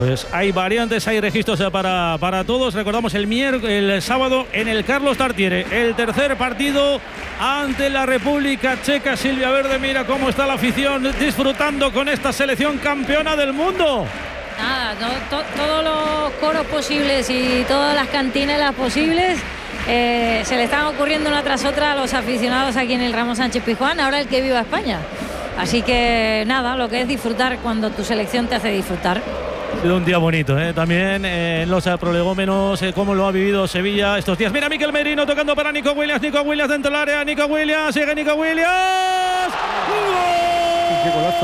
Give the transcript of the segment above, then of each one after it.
Pues hay variantes, hay registros para todos. Recordamos el sábado en el Carlos Tartiere, el tercer partido ante la República Checa. Silvia Verde, mira cómo está la afición disfrutando con esta selección campeona del mundo. Nada, todos los coros posibles y todas las cantinelas posibles se le están ocurriendo una tras otra a los aficionados aquí en el Ramón Sánchez Pizjuán, ahora el que viva España. Así que nada, lo que es disfrutar cuando tu selección te hace disfrutar. Ha sido un día bonito, también en los prolegómenos, cómo lo ha vivido Sevilla estos días. Mira, Mikel Merino tocando para Nico Williams dentro del área, Nico Williams, sigue Nico Williams. ¡Gol! ¡Qué golazo!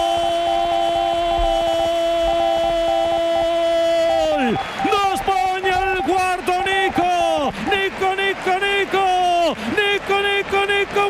¡De España el cuarto, Nico! ¡Nico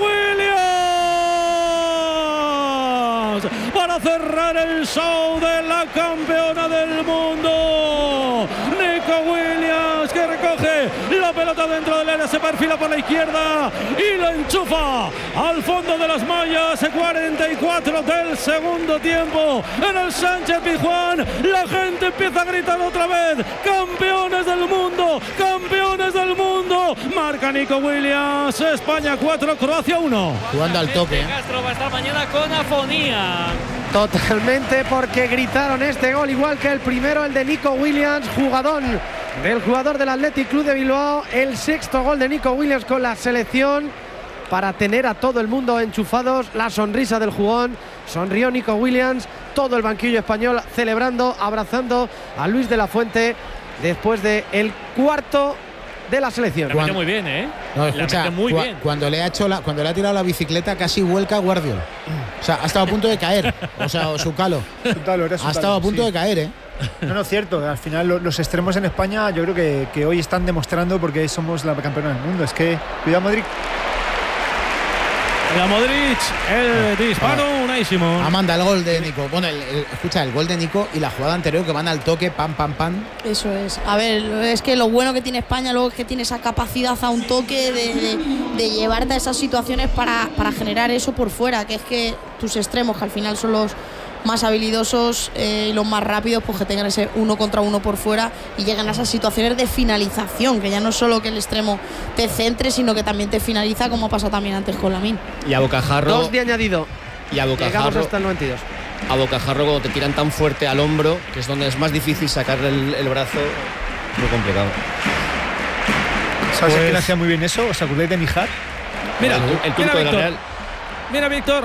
Williams! Para cerrar el show de la campeona del mundo. Nico Williams, que recoge la pelota dentro del área, se perfila por la izquierda y la enchufa al fondo de las mallas. 44 del segundo tiempo en el Sánchez Pizjuán. La gente empieza a gritar otra vez: campeones del mundo, campeones del mundo. Marca Nico Williams. España 4, Croacia 1. Jugando al toque. Castro va a estar mañana con afonía. Totalmente, porque gritaron este gol igual que el primero, el de Nico Williams, del jugador del Athletic Club de Bilbao. El sexto gol de Nico Williams con la selección para tener a todo el mundo enchufados. La sonrisa del jugón, sonrió Nico Williams, todo el banquillo español celebrando, abrazando a Luis de la Fuente después del cuarto de la selección. La mete muy bien, No, escucha, muy bien. Cuando le ha tirado la bicicleta, casi vuelca Guardiola. O sea, ha estado a punto de caer. O sea, su talo. Ha estado a punto de caer, No, cierto. Al final los extremos en España yo creo que hoy están demostrando porque somos la campeona del mundo. Es que, cuidado Modric. A Modric, el disparo, Unai Simón. Amanda, el gol de Nico. Bueno, escucha, el gol de Nico y la jugada anterior que van al toque, pam, pam, pam. Eso es. A ver, es que lo bueno que tiene España luego es que tiene esa capacidad a un toque de llevarte a esas situaciones para generar eso por fuera, que es que tus extremos, que al final son los más habilidosos y los más rápidos, pues que tengan ese 1 contra 1 por fuera y lleguen a esas situaciones de finalización, que ya no es solo que el extremo te centre, sino que también te finaliza, como ha pasado también antes con Lamine. Y a bocajarro. 2 de añadido. Y a bocajarro. Llegamos hasta el 92. A bocajarro, cuando te tiran tan fuerte al hombro, que es donde es más difícil sacarle el brazo, muy complicado. ¿Sabes a quién hacía muy bien eso? ¿Os acordáis de Mijar? Mira, el turco de la Real. Mira Víctor,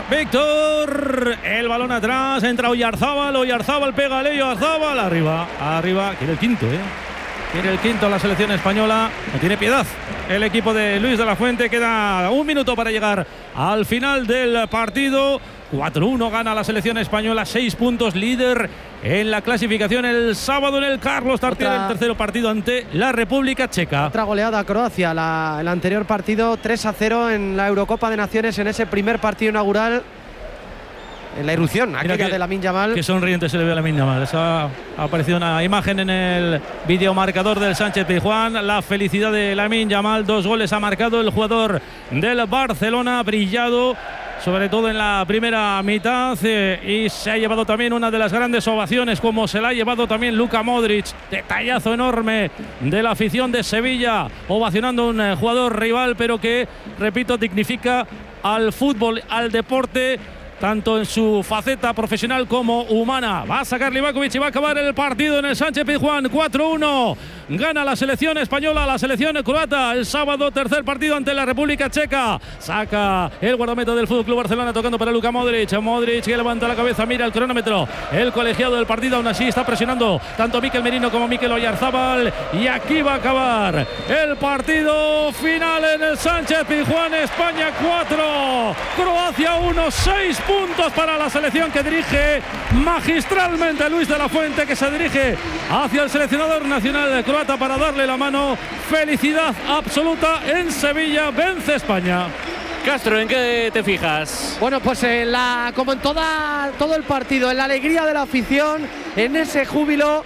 el balón atrás, entra Oyarzábal pega a Leo Oyarzábal, arriba, quiere el quinto, quiere el quinto la selección española, no tiene piedad el equipo de Luis de la Fuente. Queda 1 minuto para llegar al final del partido. 4-1 gana la selección española, 6 puntos, líder en la clasificación el sábado en el Carlos Tartiere, el tercer partido ante la República Checa. Otra goleada a Croacia, el anterior partido 3-0 en la Eurocopa de Naciones, en ese primer partido inaugural, en la irrupción aquella de Lamine Yamal. Qué sonriente se le ve a Lamine Yamal. Ha aparecido una imagen en el videomarcador del Sánchez Pizjuán. La felicidad de Lamine Yamal, 2 goles ha marcado el jugador del Barcelona, brillado sobre todo en la primera mitad, y se ha llevado también una de las grandes ovaciones, como se la ha llevado también Luka Modric. Detallazo enorme de la afición de Sevilla, ovacionando a un jugador rival, pero que, repito, dignifica al fútbol, al deporte, tanto en su faceta profesional como humana. Va a sacar Livakovic y va a acabar el partido en el Sánchez Pizjuán. 4-1 gana la selección española, la selección croata el sábado, tercer partido ante la República Checa. Saca el guardameta del FC Barcelona tocando para Luka Modric. Modric que levanta la cabeza, mira el cronómetro. El colegiado del partido aún así está presionando tanto Mikel Merino como Mikel Oyarzábal, y aquí va a acabar el partido final en el Sánchez Pizjuán. España 4, Croacia 1, 6 puntos para la selección que dirige magistralmente Luis de la Fuente, que se dirige hacia el seleccionador nacional de croata para darle la mano. Felicidad absoluta en Sevilla, vence España. Castro, ¿en qué te fijas? Bueno, pues como en todo el partido, en la alegría de la afición, en ese júbilo.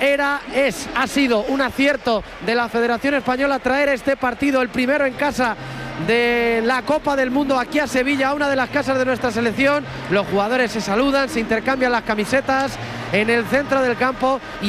Ha sido un acierto de la Federación Española traer este partido, el primero en casa de la Copa del Mundo, aquí a Sevilla, una de las casas de nuestra selección. Los jugadores se saludan, se intercambian las camisetas en el centro del campo y